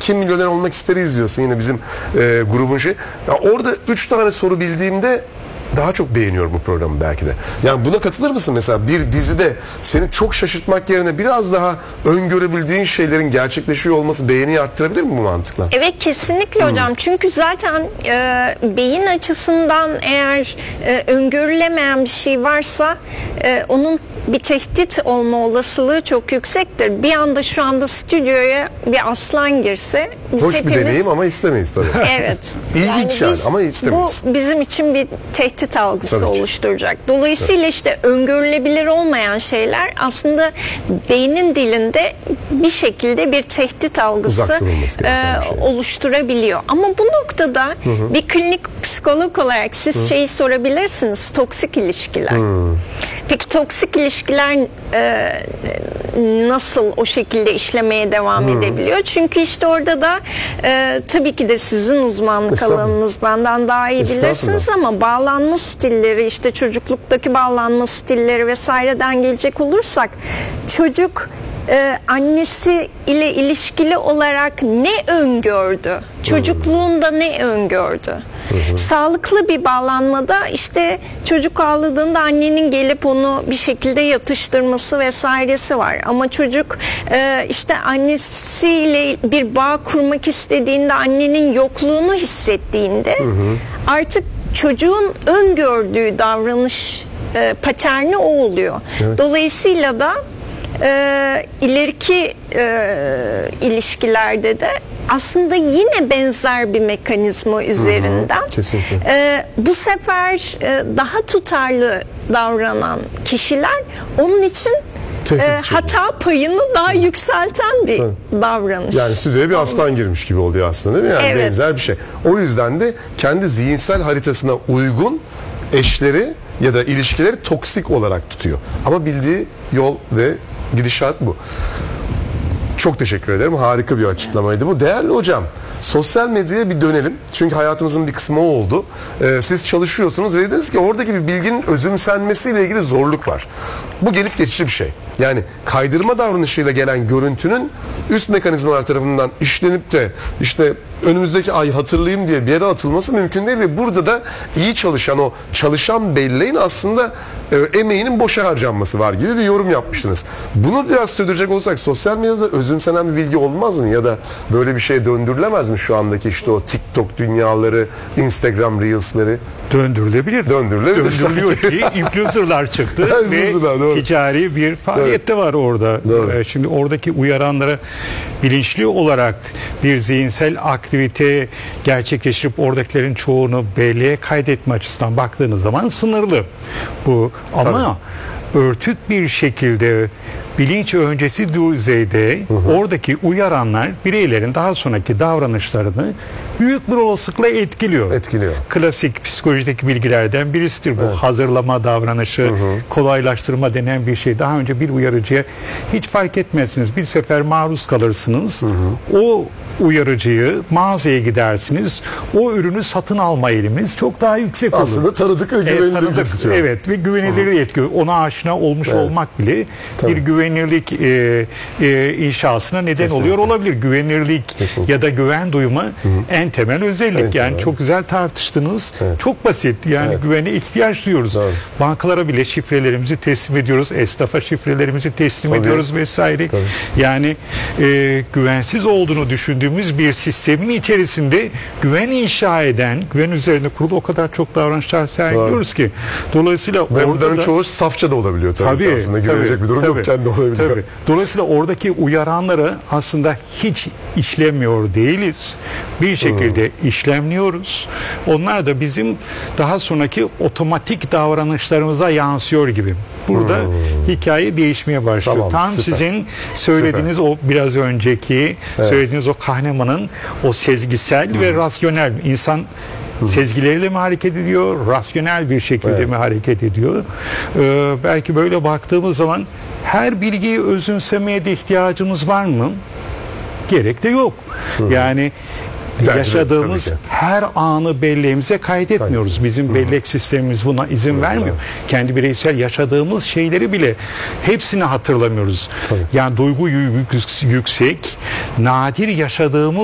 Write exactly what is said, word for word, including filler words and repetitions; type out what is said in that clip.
Kim Milyoner Olmak İster'i izliyorsun yine bizim e, grubun şey. Ya orada üç tane soru bildiğimde daha çok beğeniyorum bu programı belki de. Yani buna katılır mısın mesela bir dizide seni çok şaşırtmak yerine biraz daha öngörebildiğin şeylerin gerçekleşiyor olması beğeniyi arttırabilir mi bu mantıkla? Evet kesinlikle hmm. hocam. Çünkü zaten e, beyin açısından eğer e, öngörülemeyen bir şey varsa e, onun bir tehdit olma olasılığı çok yüksektir. Bir anda şu anda stüdyoya bir aslan girse biz hoş hepimiz... bir deneyim ama istemeyiz tabii. Evet. İlginç yani, yani ama istemeyiz. Bu bizim için bir tehdit algısı tabii oluşturacak. Dolayısıyla evet. işte öngörülebilir olmayan şeyler aslında beynin dilinde bir şekilde bir tehdit algısı e, şey. oluşturabiliyor. Ama bu noktada hı hı. bir klinik psikolog olarak siz hı. şeyi sorabilirsiniz. Toksik ilişkiler. Hı. Peki toksik ilişkiler e, nasıl o şekilde işlemeye devam hmm. edebiliyor? Çünkü işte orada da e, tabii ki de sizin uzmanlık alanınız, benden daha iyi bilirsiniz ama bağlanma stilleri, işte çocukluktaki bağlanma stilleri vesaireden gelecek olursak çocuk e, annesi ile ilişkili olarak ne öngördü? Çocukluğunda ne öngördü? Hı hı. Sağlıklı bir bağlanmada işte çocuk ağladığında annenin gelip onu bir şekilde yatıştırması vesairesi var. Ama çocuk e, işte annesiyle bir bağ kurmak istediğinde annenin yokluğunu hissettiğinde hı hı. artık çocuğun öngördüğü davranış e, paterni o oluyor. Evet. Dolayısıyla da e, ileriki e, ilişkilerde de aslında yine benzer bir mekanizma üzerinden e, bu sefer e, daha tutarlı davranan kişiler onun için e, hata payını daha yükselten bir Tabii. davranış. Yani stüdyoya bir aslan girmiş gibi oluyor aslında değil mi? Yani evet. benzer bir şey. O yüzden de kendi zihinsel haritasına uygun eşleri ya da ilişkileri toksik olarak tutuyor. Ama bildiği yol ve gidişat bu. Çok teşekkür ederim. Harika bir açıklamaydı bu. Değerli hocam, sosyal medyaya bir dönelim. Çünkü hayatımızın bir kısmı o oldu. Ee, siz çalışıyorsunuz ve dediniz ki oradaki bir bilginin özümsenmesiyle ilgili zorluk var. Bu gelip geçici bir şey. Yani kaydırma davranışıyla gelen görüntünün üst mekanizmalar tarafından işlenip de işte önümüzdeki ay hatırlayayım diye bir yere atılması mümkün değil ve burada da iyi çalışan o çalışan belleğin aslında e, emeğinin boşa harcanması var gibi bir yorum yapmıştınız. Bunu biraz sürdürecek olsak sosyal medyada özümsenen bir bilgi olmaz mı? Ya da böyle bir şeye döndürülemez mi şu andaki işte o TikTok dünyaları, Instagram Reels'leri? Döndürülebilir. Döndürülebilir. Döndürülüyor ki influencerlar çıktı ve ticari bir faaliyet de var orada. Doğru. Şimdi oradaki uyaranlara bilinçli olarak bir zihinsel aktivite gerçekleştirip oradakilerin çoğunu belleğe kaydetme açısından baktığınız zaman sınırlı bu. Ama Tabii. örtük bir şekilde bilinç öncesi düzeyde hı hı. oradaki uyaranlar bireylerin daha sonraki davranışlarını büyük bir olasılıkla etkiliyor. Etkiliyor. Klasik psikolojideki bilgilerden birisidir bu. Evet. Hazırlama davranışı, hı hı. kolaylaştırma denen bir şey. Daha önce bir uyarıcıya hiç fark etmezsiniz. Bir sefer maruz kalırsınız. Hı hı. O uyarıcıyı mağazaya gidersiniz. O ürünü satın alma eğiliminiz çok daha yüksek olur. Aslında tanıdık ve güvenilir evet, gözüküyor. Evet ve güvenilir etkiliyor. Ona aşina olmuş evet. olmak bile Tabii. bir güvenirlik e, e, inşasına neden Kesinlikle. oluyor olabilir. Güvenirlik Kesinlikle. ya da güven duyma Hı-hı. en temel özellik. En yani temel. çok güzel tartıştınız. Evet. Çok basit. Yani evet. güvene ihtiyaç duyuyoruz. Doğru. Bankalara bile şifrelerimizi teslim ediyoruz. Esnafa şifrelerimizi teslim Tabii. ediyoruz vesaire. Tabii. Yani e, güvensiz olduğunu düşündüğümüz bir sistemin içerisinde güven inşa eden, güven üzerine kurulu o kadar çok davranışlar sergiliyoruz ki. Dolayısıyla ve bunların çoğu safça da olabiliyor tabii, tabii aslında güvenecek tabii, bir durum tabii, yokken de olabiliyor. Tabii. Dolayısıyla oradaki uyaranları aslında hiç işlemiyor değiliz. Bir şekilde hmm. işlemliyoruz. Onlar da bizim daha sonraki otomatik davranışlarımıza yansıyor gibi. Burada hmm. hikaye değişmeye başlıyor. Tamam, Tam süper. sizin söylediğiniz süper. o biraz önceki evet. söylediğiniz o Kahneman'ın o sezgisel hmm. ve rasyonel insan hmm. sezgileriyle mi hareket ediyor, rasyonel bir şekilde evet. mi hareket ediyor? Ee, belki böyle baktığımız zaman her bilgiyi özümsemeye de ihtiyacımız var mı? Gerek de yok. Hmm. Yani Bence yaşadığımız her anı belleğimize kaydetmiyoruz. Bizim bellek sistemimiz buna izin evet, vermiyor. Evet. Kendi bireysel yaşadığımız şeyleri bile hepsini hatırlamıyoruz. Tabii. Yani duygu yüksek, nadir yaşadığımız